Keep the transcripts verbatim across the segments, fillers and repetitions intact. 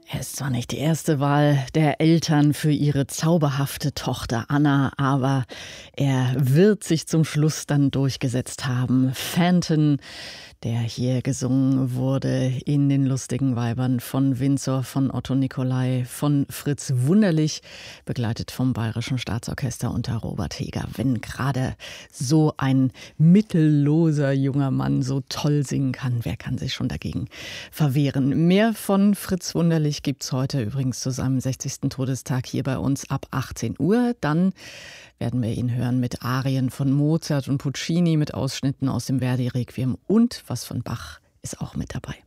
Er ist zwar nicht die erste Wahl der Eltern für ihre zauberhafte Tochter Anna, aber er wird sich zum Schluss dann durchgesetzt haben. Fenton, der hier gesungen wurde in den lustigen Weibern von Windsor, von Otto Nicolai, von Fritz Wunderlich, begleitet vom Bayerischen Staatsorchester unter Robert Heger. Wenn gerade so ein mittelloser junger Mann so toll singen kann, wer kann sich schon dagegen verwehren? Mehr von Fritz Wunderlich gibt's heute übrigens zu seinem sechzigsten Todestag hier bei uns ab achtzehn Uhr. Dann werden wir ihn hören mit Arien von Mozart und Puccini, mit Ausschnitten aus dem Verdi-Requiem und was von Bach ist auch mit dabei.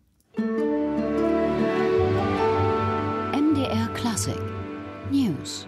M D R Klassik News.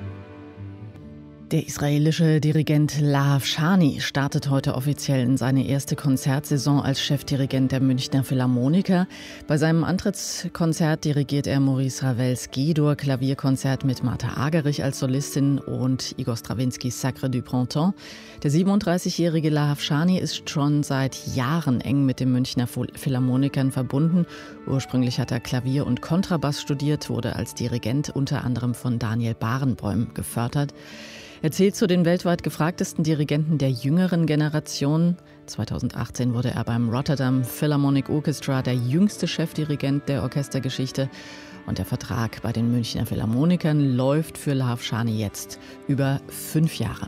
Der israelische Dirigent Lahav Shani startet heute offiziell in seine erste Konzertsaison als Chefdirigent der Münchner Philharmoniker. Bei seinem Antrittskonzert dirigiert er Maurice Ravels G-Dur-Klavierkonzert mit Martha Argerich als Solistin und Igor Strawinskys Sacre du Printemps. Der siebenunddreißigjährige Lahav Shani ist schon seit Jahren eng mit den Münchner Philharmonikern verbunden. Ursprünglich hat er Klavier und Kontrabass studiert, wurde als Dirigent unter anderem von Daniel Barenboim gefördert. Er zählt zu den weltweit gefragtesten Dirigenten der jüngeren Generation. zweitausendachtzehn wurde er beim Rotterdam Philharmonic Orchestra der jüngste Chefdirigent der Orchestergeschichte. Und der Vertrag bei den Münchner Philharmonikern läuft für Lahav Shani jetzt über fünf Jahre.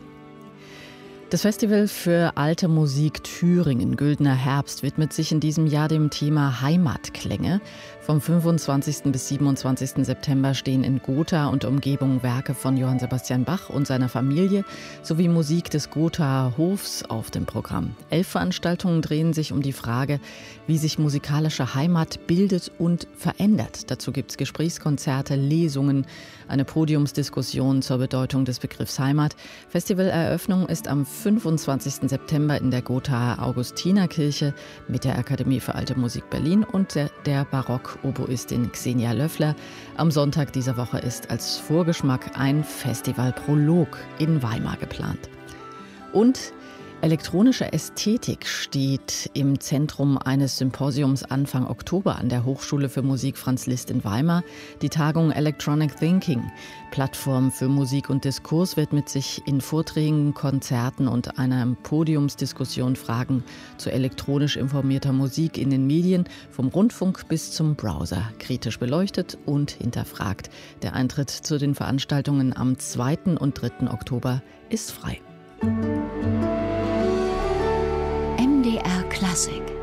Das Festival für alte Musik Thüringen Güldener Herbst widmet sich in diesem Jahr dem Thema Heimatklänge. Vom fünfundzwanzigsten bis siebenundzwanzigsten September stehen in Gotha und Umgebung Werke von Johann Sebastian Bach und seiner Familie sowie Musik des Gothaer Hofs auf dem Programm. Elf Veranstaltungen drehen sich um die Frage, wie sich musikalische Heimat bildet und verändert. Dazu gibt es Gesprächskonzerte, Lesungen, eine Podiumsdiskussion zur Bedeutung des Begriffs Heimat. Festivaleröffnung ist am fünfundzwanzigsten September in der Gothaer Augustinerkirche mit der Akademie für Alte Musik Berlin und der, der Barock-Oboistin Xenia Löffler. Am Sonntag dieser Woche ist als Vorgeschmack ein Festivalprolog in Weimar geplant. Und elektronische Ästhetik steht im Zentrum eines Symposiums Anfang Oktober an der Hochschule für Musik Franz Liszt in Weimar. Die Tagung Electronic Thinking, Plattform für Musik und Diskurs, widmet sich in Vorträgen, Konzerten und einer Podiumsdiskussion Fragen zu elektronisch informierter Musik in den Medien, vom Rundfunk bis zum Browser, kritisch beleuchtet und hinterfragt. Der Eintritt zu den Veranstaltungen am zweiten und dritten Oktober ist frei. M D R Klassik